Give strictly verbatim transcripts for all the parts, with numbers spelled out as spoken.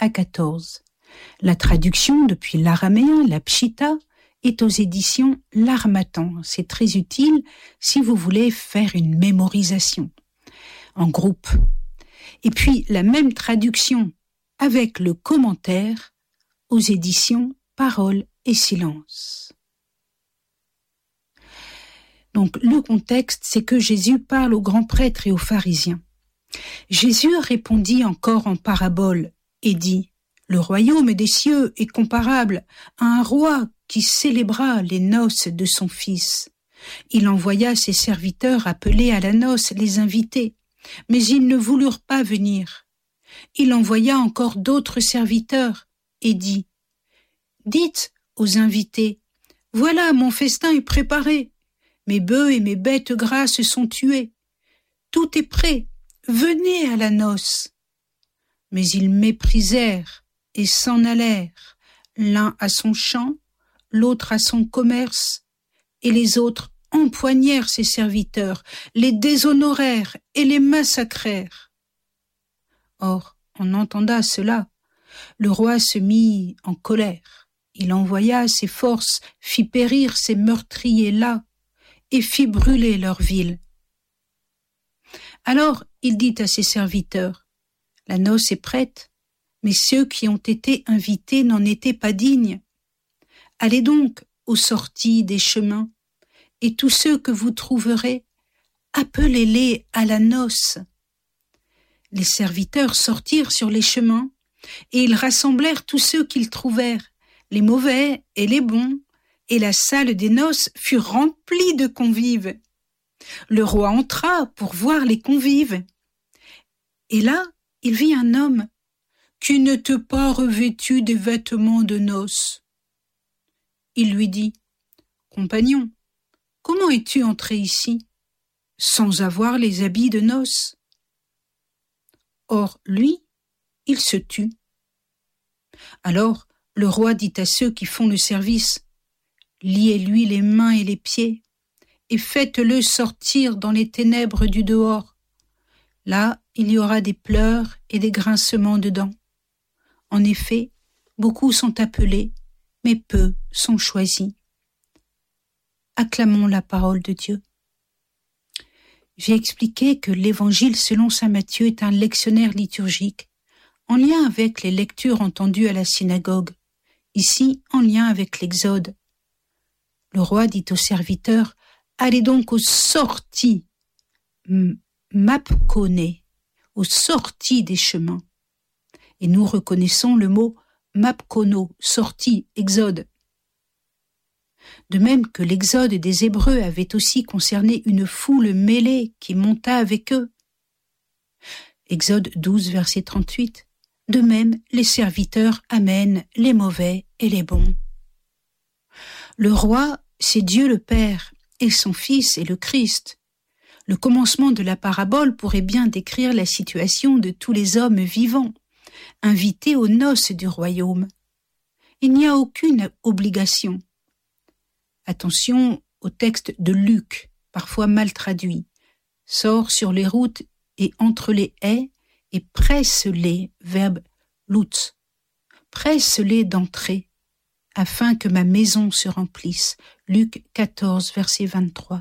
à quatorze. La traduction depuis l'araméen, la pshita, est aux éditions L'Harmattan. C'est très utile si vous voulez faire une mémorisation en groupe. Et puis la même traduction avec le commentaire aux éditions Paroles et Silence. Donc le contexte, c'est que Jésus parle aux grands prêtres et aux pharisiens. Jésus répondit encore en parabole et dit « Le royaume des cieux est comparable à un roi qui célébra les noces de son fils. Il envoya ses serviteurs appeler à la noce les invités, mais ils ne voulurent pas venir. Il envoya encore d'autres serviteurs et dit « Dites aux invités, voilà mon festin est préparé, mes bœufs et mes bêtes grasses sont tués, tout est prêt, venez à la noce. » Mais ils méprisèrent et s'en allèrent, l'un à son champ, l'autre à son commerce, et les autres empoignèrent ses serviteurs, les déshonorèrent et les massacrèrent. Or, en entendant cela, le roi se mit en colère. Il envoya ses forces, fit périr ces meurtriers-là, et fit brûler leur ville. Alors il dit à ses serviteurs, « La noce est prête, mais ceux qui ont été invités n'en étaient pas dignes. Allez donc aux sorties des chemins, et tous ceux que vous trouverez, appelez-les à la noce. » Les serviteurs sortirent sur les chemins, et ils rassemblèrent tous ceux qu'ils trouvèrent, les mauvais et les bons, et la salle des noces fut remplie de convives. Le roi entra pour voir les convives. Et là, il vit un homme qui n'était pas revêtu des vêtements de noces. Il lui dit, « Compagnon, comment es-tu entré ici, sans avoir les habits de noces ?» Or, lui, il se tut. Alors, le roi dit à ceux qui font le service, « Liez-lui les mains et les pieds, et faites-le sortir dans les ténèbres du dehors. Là, il y aura des pleurs et des grincements de dents. En effet, beaucoup sont appelés, mais peu sont choisis. » Acclamons la parole de Dieu. J'ai expliqué que l'évangile selon saint Matthieu est un lectionnaire liturgique, en lien avec les lectures entendues à la synagogue, ici en lien avec l'Exode. Le roi dit aux serviteurs, « Allez donc aux sorties, mapkoné, aux sorties des chemins. » Et nous reconnaissons le mot mapkono, sortie, Exode. De même que l'exode des Hébreux avait aussi concerné une foule mêlée qui monta avec eux. Exode douze, verset trente-huit. De même, les serviteurs amènent les mauvais et les bons. Le roi, c'est Dieu le Père, et son Fils est le Christ. Le commencement de la parabole pourrait bien décrire la situation de tous les hommes vivants, invités aux noces du royaume. Il n'y a aucune obligation. Attention au texte de Luc, parfois mal traduit. Sors sur les routes et entre les haies et presse-les, verbe lutz. Presse-les d'entrer, afin que ma maison se remplisse. Luc quatorze, verset vingt-trois.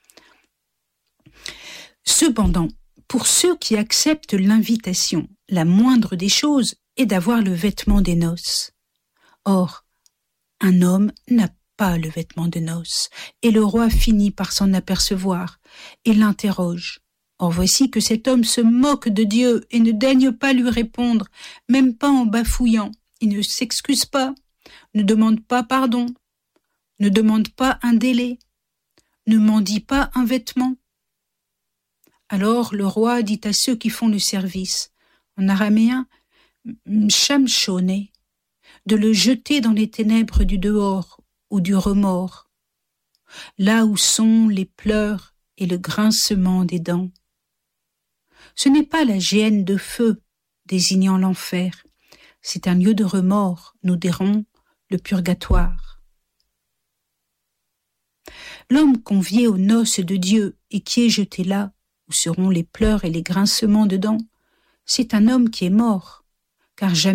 Cependant, pour ceux qui acceptent l'invitation, la moindre des choses est d'avoir le vêtement des noces. Or, un homme n'a pas le vêtement de noces, et le roi finit par s'en apercevoir et l'interroge. Or voici que cet homme se moque de Dieu et ne daigne pas lui répondre, même pas en bafouillant. Il ne s'excuse pas, ne demande pas pardon, ne demande pas un délai, ne mendie pas un vêtement. Alors le roi dit à ceux qui font le service, en araméen, Shamshone, de le jeter dans les ténèbres du dehors ou du remords, là où sont les pleurs et le grincement des dents. Ce n'est pas la géhenne de feu désignant l'enfer, c'est un lieu de remords, nous dirons le purgatoire. L'homme convié aux noces de Dieu et qui est jeté là, où seront les pleurs et les grincements de dents, c'est un homme qui est mort, car jamais